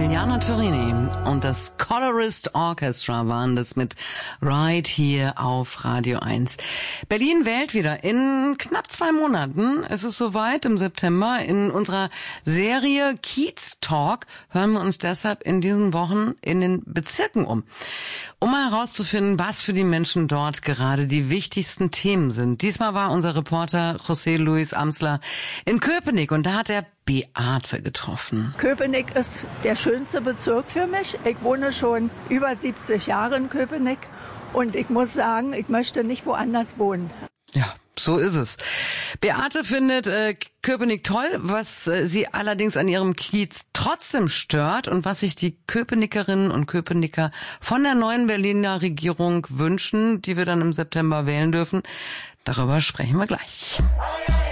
Emiliano Torrini und das Colorist Orchestra waren das mit Right hier auf Radio 1. Berlin wählt wieder. In knapp 2 Monaten ist es soweit, im September. In unserer Serie Kiez Talk hören wir uns deshalb in diesen Wochen in den Bezirken um mal herauszufinden, was für die Menschen dort gerade die wichtigsten Themen sind. Diesmal war unser Reporter José Luis Amsler in Köpenick und da hat er Beate getroffen. Köpenick ist der schönste Bezirk für mich. Ich wohne schon über 70 Jahre in Köpenick und ich muss sagen, ich möchte nicht woanders wohnen. Ja, so ist es. Beate findet Köpenick toll, was sie allerdings an ihrem Kiez trotzdem stört und was sich die Köpenickerinnen und Köpenicker von der neuen Berliner Regierung wünschen, die wir dann im September wählen dürfen. Darüber sprechen wir gleich.